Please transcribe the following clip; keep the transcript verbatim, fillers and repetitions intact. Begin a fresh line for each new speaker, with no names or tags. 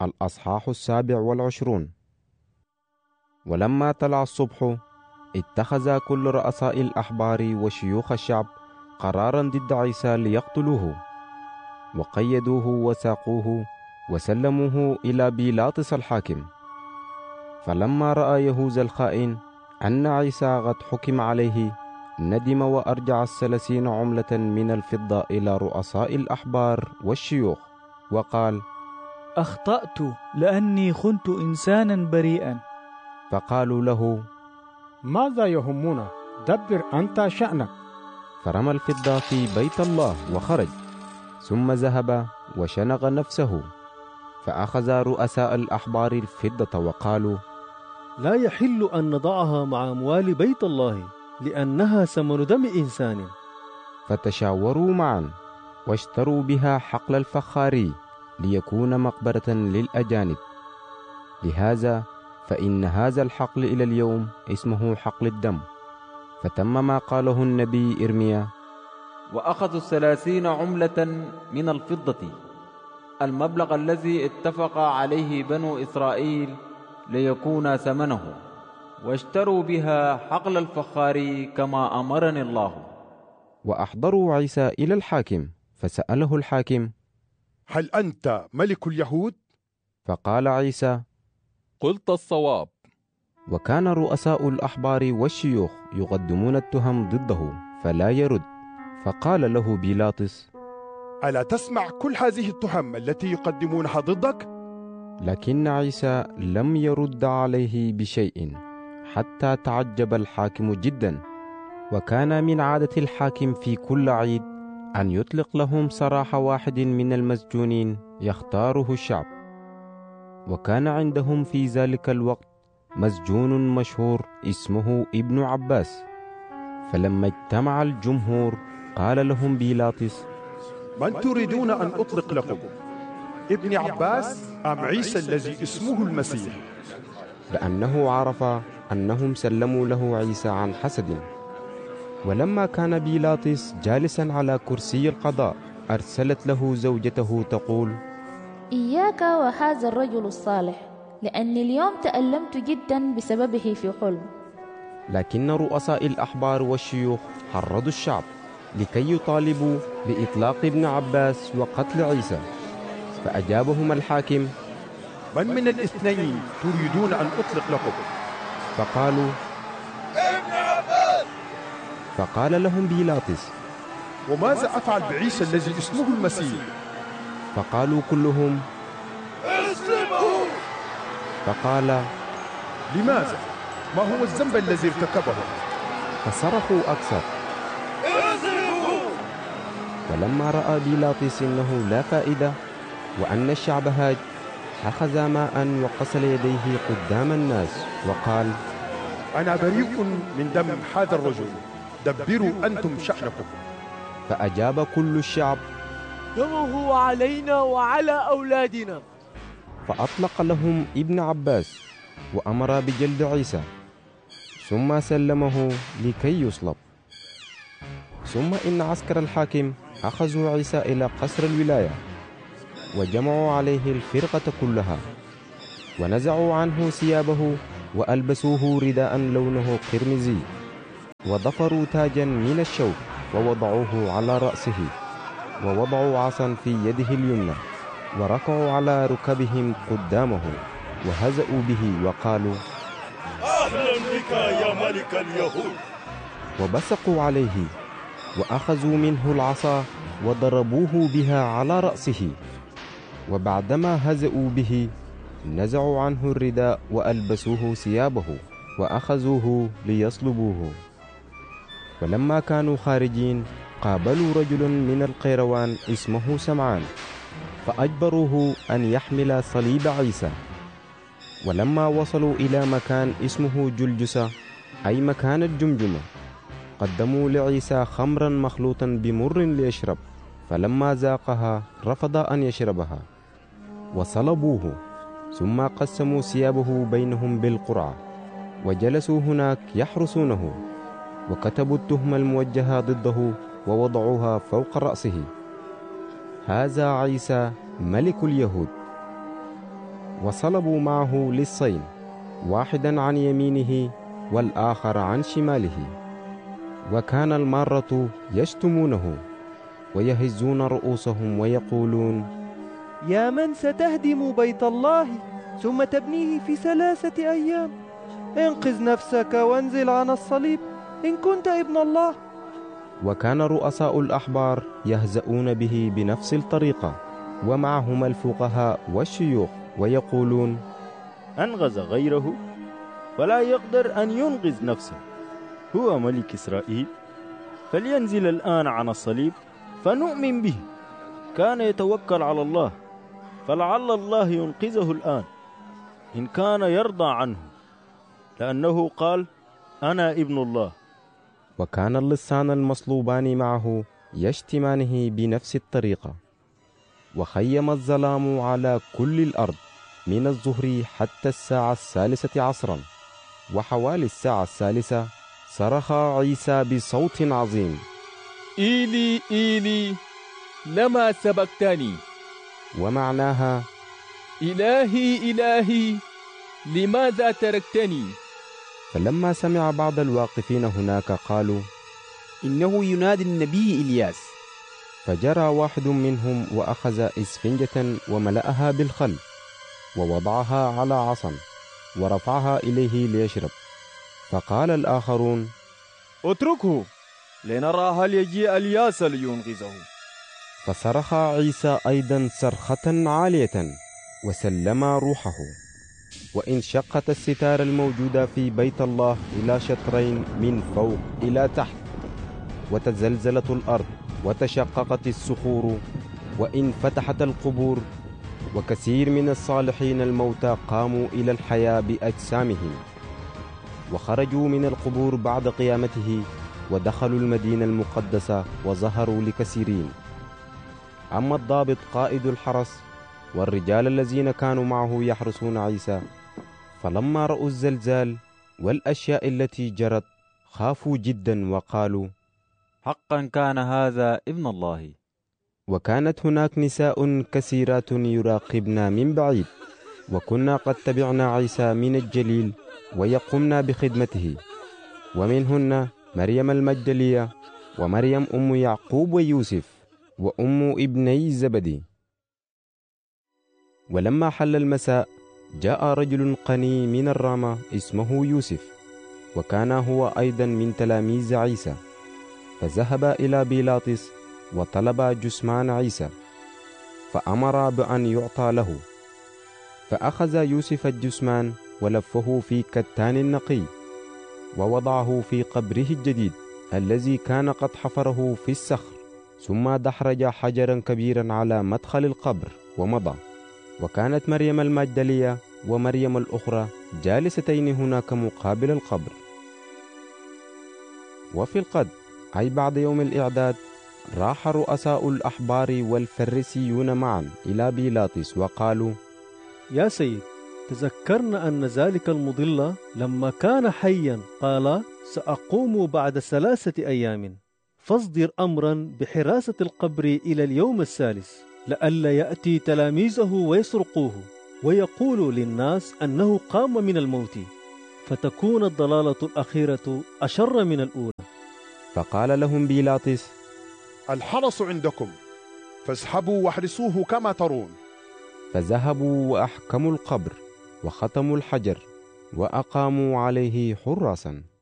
الأصحاح السابع والعشرون. ولما طلع الصبح اتخذ كل رؤساء الأحبار وشيوخ الشعب قرارا ضد عيسى ليقتلوه، وقيدوه وساقوه وسلموه إلى بيلاطس الحاكم. فلما رأى يهوذا الخائن أن عيسى قد حكم عليه، ندم وأرجع الثلاثين عملة من الفضة إلى رؤساء الأحبار والشيوخ، وقال:
أخطأت لأني خنت إنسانا بريئا.
فقالوا له:
ماذا يهمنا؟ دبر أنت شأنك.
فرمى الفضة في بيت الله وخرج، ثم ذهب وشنق نفسه. فأخذ رؤساء الأحبار الفضة وقالوا:
لا يحل أن نضعها مع أموال بيت الله، لأنها ثمن دم إنسان.
فتشاوروا معا واشتروا بها حقل الفخاري ليكون مقبرة للأجانب. لهذا فإن هذا الحقل إلى اليوم اسمه حقل الدم. فتم ما قاله النبي إرميا:
وأخذوا الثلاثين عملة من الفضة، المبلغ الذي اتفق عليه بنو إسرائيل ليكون ثمنه، واشتروا بها حقل الفخار كما أمرني الله.
وأحضروا عيسى إلى الحاكم، فسأله الحاكم:
هل أنت ملك اليهود؟
فقال عيسى:
قلت الصواب.
وكان رؤساء الأحبار والشيوخ يقدمون التهم ضده فلا يرد. فقال له بيلاطس:
ألا تسمع كل هذه التهم التي يقدمونها ضدك؟
لكن عيسى لم يرد عليه بشيء، حتى تعجب الحاكم جدا. وكان من عادة الحاكم في كل عيد أن يطلق لهم سراح واحد من المسجونين يختاره الشعب. وكان عندهم في ذلك الوقت مسجون مشهور اسمه ابن عباس. فلما اجتمع الجمهور قال لهم بيلاطس:
من تريدون أن أطلق لكم، ابن عباس أم عيسى الذي اسمه المسيح؟
لأنه عرف أنهم سلموا له عيسى عن حسد. ولما كان بيلاطس جالسا على كرسي القضاء، أرسلت له زوجته تقول:
إياك وهذا الرجل الصالح، لأني اليوم تألمت جدا بسببه في حلم.
لكن رؤساء الأحبار والشيوخ حرضوا الشعب لكي يطالبوا بإطلاق ابن عباس وقتل عيسى. فأجابهم الحاكم:
من من الاثنين تريدون أن أطلق لكم؟
فقالوا:
ابن عباس.
فقال لهم بيلاطس:
وماذا أفعل بعيسى الذي اسمه المسيح؟
فقالوا كلهم:
اسلموا.
فقال:
لماذا؟ ما هو الذنب الذي ارتكبه؟
فصرخوا أكثر.
اسلموا.
ولما رأى بيلاطس أنه لا فائدة وأن الشعب هاج، أخذ ماء وغسل يديه قدام الناس وقال:
أنا بريء من دم هذا الرجل، دبروا أنتم شأنكم.
فأجاب كل الشعب:
دمه علينا وعلى أولادنا.
فأطلق لهم ابن عباس وأمر بجلد عيسى، ثم سلمه لكي يصلب. ثم إن عسكر الحاكم أخذوا عيسى إلى قصر الولاية، وجمعوا عليه الفرقة كلها، ونزعوا عنه ثيابه وألبسوه رداء لونه قرمزي، وضفروا تاجا من الشوك ووضعوه على رأسه، ووضعوا عصا في يده اليمنى، وركعوا على ركبهم قدامه وهزأوا به وقالوا:
أهلا بك يا ملك اليهود.
وبصقوا عليه وأخذوا منه العصا وضربوه بها على رأسه. وبعدما هزأوا به نزعوا عنه الرداء وألبسوه ثيابه وأخذوه ليصلبوه. ولما كانوا خارجين قابلوا رجل من القيروان اسمه سمعان، فأجبروه أن يحمل صليب عيسى. ولما وصلوا إلى مكان اسمه جلجسة، أي مكان الجمجمة، قدموا لعيسى خمرا مخلوطا بمر ليشرب، فلما ذاقها رفض أن يشربها، وصلبوه. ثم قسموا ثيابه بينهم بالقرعة، وجلسوا هناك يحرسونه، وكتبوا التهمة الموجهة ضده ووضعوها فوق رأسه: هذا عيسى ملك اليهود. وصلبوا معه للصين، واحدا عن يمينه والآخر عن شماله. وكان المارة يشتمونه ويهزون رؤوسهم ويقولون:
يا من ستهدم بيت الله ثم تبنيه في ثلاثة أيام، انقذ نفسك وانزل عن الصليب إن كنت ابن الله.
وكان رؤساء الأحبار يهزؤون به بنفس الطريقة، ومعهم الفقهاء والشيوخ ويقولون:
أنغز غيره فلا يقدر أن ينقذ نفسه، هو ملك إسرائيل، فلينزل الآن عن الصليب فنؤمن به. كان يتوكل على الله، فلعل الله ينقذه الآن إن كان يرضى عنه، لأنه قال: أنا ابن الله.
وكان اللصان المصلوبان معه يشتمانه بنفس الطريقة. وخيم الظلام على كل الأرض من الظهر حتى الساعة الثالثة عصرا. وحوالي الساعة الثالثة صرخ عيسى بصوت عظيم:
إيلي إيلي لما سبقتني؟
ومعناها:
إلهي إلهي لماذا تركتني؟
فلما سمع بعض الواقفين هناك قالوا:
إنه ينادي النبي إلياس.
فجرى واحد منهم وأخذ إسفنجة وملأها بالخل ووضعها على عصا ورفعها إليه ليشرب. فقال الآخرون:
اتركه لنرى هل يجيء إلياس لينقذه.
فصرخ عيسى أيضا صرخة عالية وسلم روحه، وانشقت الستار الموجودة في بيت الله إلى شطرين من فوق إلى تحت، وتزلزلت الأرض وتشققت الصخور وانفتحت القبور، وكثير من الصالحين الموتى قاموا إلى الحياة بأجسامهم، وخرجوا من القبور بعد قيامته ودخلوا المدينة المقدسة وظهروا لكثيرين. أما الضابط قائد الحرس والرجال الذين كانوا معه يحرسون عيسى، فلما رأوا الزلزال والأشياء التي جرت خافوا جدا وقالوا:
حقا كان هذا ابن الله.
وكانت هناك نساء كثيرات يراقبنا من بعيد، وكنا قد تبعنا عيسى من الجليل ويقمنا بخدمته، ومنهن مريم المجدلية ومريم أم يعقوب ويوسف وأم ابني زبدي. ولما حل المساء جاء رجل قني من الرامة اسمه يوسف، وكان هو أيضا من تلاميذ عيسى، فذهب إلى بيلاطس وطلب جثمان عيسى، فأمر بأن يعطى له. فأخذ يوسف الجثمان ولفه في كتان نقي، ووضعه في قبره الجديد الذي كان قد حفره في الصخر، ثم دحرج حجرا كبيرا على مدخل القبر ومضى. وكانت مريم المجدلية ومريم الأخرى جالستين هناك مقابل القبر. وفي الغد، أي بعد يوم الإعداد، راح رؤساء الأحبار والفريسيون معا إلى بيلاطس وقالوا:
يا سيد، تذكرنا أن ذلك المضل لما كان حيا قال: سأقوم بعد ثلاثة أيام، فاصدر أمرا بحراسة القبر إلى اليوم الثالث، لئلا يأتي تلاميذه ويسرقوه ويقول للناس أنه قام من الموت، فتكون الضلالة الأخيرة أشر من الأولى.
فقال لهم بيلاطس:
الحرس عندكم، فاذهبوا واحرسوه كما ترون.
فذهبوا وأحكموا القبر وختموا الحجر وأقاموا عليه حراسا.